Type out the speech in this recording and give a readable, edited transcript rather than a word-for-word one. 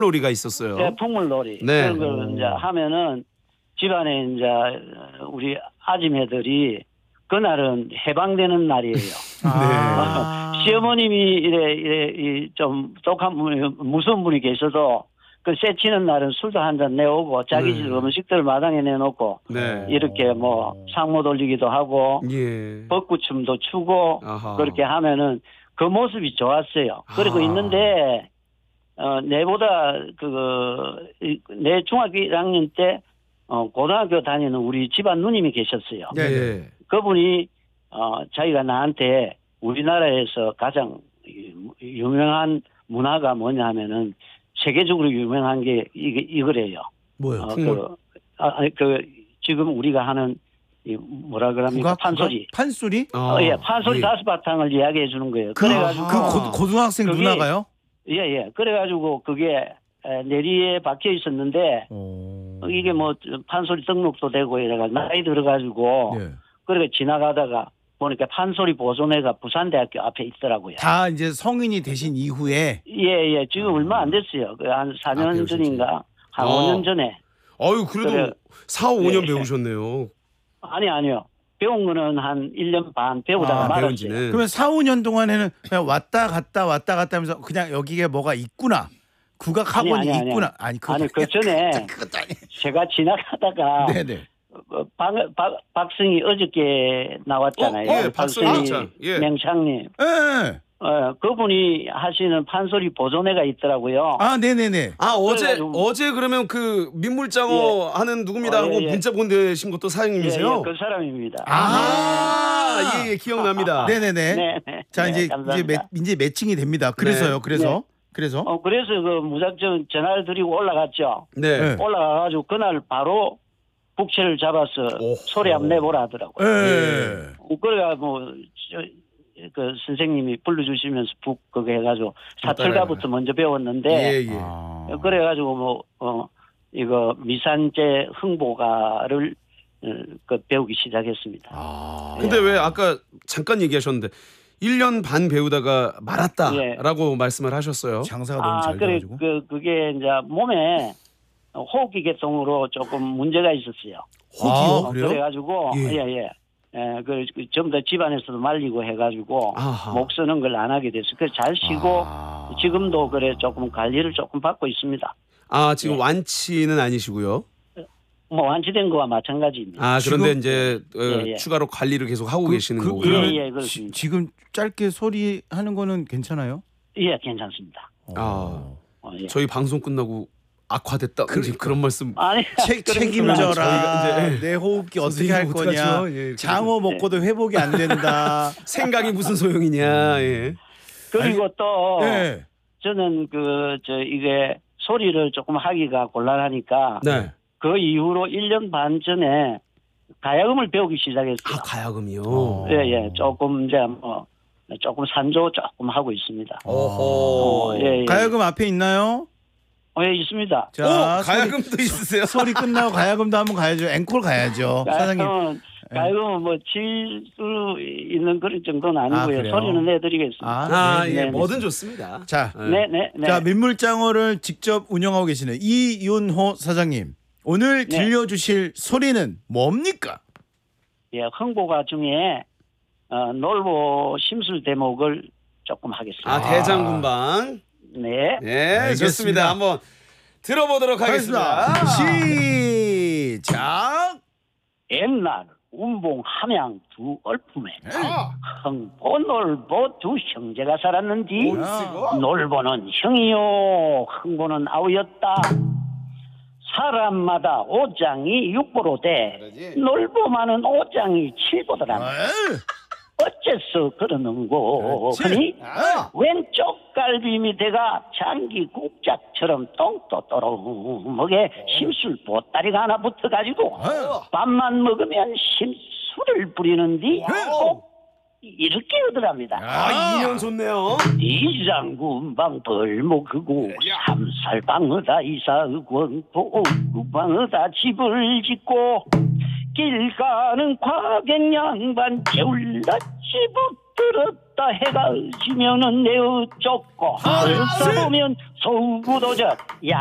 놀이가 있었어요. 네, 풍물놀이. 네. 그런 걸 이제 하면은 집안에 이제 우리 아줌매들이 그날은 해방되는 날이에요. 시어머님이 이래 좀 독한 분, 무서운 분이 계셔도 그 쇠치는 날은 술도 한 잔 내오고 자기 집 음식들 마당에 내놓고 네. 이렇게 뭐 상모 돌리기도 하고 예. 벚꽃춤도 추고 아하. 그렇게 하면은 그 모습이 좋았어요. 그리고 있는데 내보다 내 중학교 1학년 때 고등학교 다니는 우리 집안 누님이 계셨어요. 네. 그분이 자기가 나한테 우리나라에서 가장 유명한 문화가 뭐냐 하면은 세계적으로 유명한 게 이거래요. 뭐요? 지금 우리가 하는 뭐라 그럽니까? 판소리. 판소리? 예, 판소리 다섯 바탕을 이야기해 주는 거예요. 그래가지고 고등학생 그게, 누나가요? 예. 그래가지고 그게 내리에 박혀 있었는데 이게 뭐 판소리 등록도 되고 이래가지고 나이 들어가지고 그러니까 지나가다가 보니까 판소리 보존회가 부산대학교 앞에 있더라고요. 다 이제 성인이 되신 이후에? 예. 지금 얼마 안 됐어요. 한 4년 전인가? 한 5년 전에. 아유, 그래도 4, 5년 배우셨네요. 아니요. 배운 거는 한 1년 반 배우다가 말았어요. 그러면 4, 5년 동안에는 그냥 왔다 갔다 하면서 그냥 여기에 뭐가 있구나. 국악 학원이 있구나. 아니 그 전에 제가 지나가다가 네네. 박승희 어저께 나왔잖아요. 박승희 명창님. 네. 그분이 하시는 판소리 보존회가 있더라고요. 네네네. 어제 그러면 그 민물장어 하는 누굽니다 하고 문자 보내신 것도 사장님이세요? 예, 그 사람입니다. 예, 기억납니다. 네네네. 네. 자, 이제 매칭이 됩니다. 그래서요. 그래서 그래서 그 무작정 전화를 드리고 올라갔죠. 네. 올라가가지고 그날 바로 북채를 잡아서 소리 한번 내보라 하더라고요. 그래가 그 선생님이 불러주시면서 그거 해가지고 사철가부터 먼저 배웠는데 그래가지고 이거 미산제 흥보가를 배우기 시작했습니다. 근데 왜 아까 잠깐 얘기하셨는데 1년 반 배우다가 말았다라고 말씀을 하셨어요. 장사가 너무 잘 돼가지고. 그게 이제 몸에 호흡기 계통으로 조금 문제가 있었어요. 호흡기요? 그래요? 그래가지고 전부 다 집안에서도 말리고 해가지고 목 쓰는 걸 안 하게 됐어요. 그래서 잘 쉬고 지금도 그래 조금 관리를 조금 받고 있습니다. 지금 완치는 아니시고요? 뭐 완치된 거와 마찬가지입니다. 그런데 이제 추가로 관리를 계속 하고 계시는 거고요. 예, 그렇습니다. 지금 짧게 소리 하는 거는 괜찮아요? 예, 괜찮습니다. 저희 방송 끝나고 악화됐다. 그런 말씀. 아니, 책임져라. 내 호흡기 어떻게 할 거냐. 장어 먹고도 회복이 안 된다. 생각이 무슨 소용이냐. 그리고 또 저는 이게 소리를 조금 하기가 곤란하니까 그 이후로 1년 반 전에 가야금을 배우기 시작했어요. 가야금이요? 예. 조금 이제 조금 산조 조금 하고 있습니다. 가야금 앞에 있나요? 예, 있습니다. 자, 가야금도 있으세요? 소리 끝나고 가야금도 한번 가야죠. 앵콜 가야죠. 사장님. 가야금은 칠 수 있는 그런 정도는 아니고요. 소리는 내드리겠습니다. 뭐든 좋습니다. 자, 네. 자, 민물장어를 직접 운영하고 계시는 이윤호 사장님. 오늘 들려주실 소리는 뭡니까? 예, 흥보가 중에 놀보 심술 대목을 조금 하겠습니다. 대장군방. 네, 좋습니다. 한번 들어보도록 하겠습니다. 시작. 옛날 운봉 함양 두 얼품에 흥보 놀보 두 형제가 살았는디 놀보는 형이요 흥보는 아우였다. 사람마다 오장이 육보로 돼 놀보만은 오장이 칠보더라. 어째서 그러는고 하니 왼쪽 갈비 밑에가 장기 국자처럼 똥또또롱하게 심술 보따리가 하나 붙어가지고 밥만 먹으면 심술을 부리는디 이렇게 하더랍니다. 2년 좋네요. 이장군방 벌목하고 삼살방어다 이사의권 보방어다 집을 짓고 길 가는 과객 양반 게을라 집어 들었다 떴다 해가 지면은 내어 쫓고 하늘 써보면 서구도적